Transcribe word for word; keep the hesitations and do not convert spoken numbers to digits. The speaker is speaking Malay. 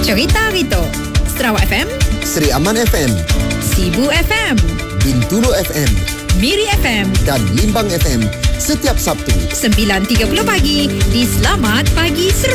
Cerita Rito, Sarawak F M, Seri Aman F M, Sibu F M, Bintulu F M, Miri F M dan Limbang F M setiap Sabtu sembilan tiga puluh pagi di Selamat Pagi Sarawak.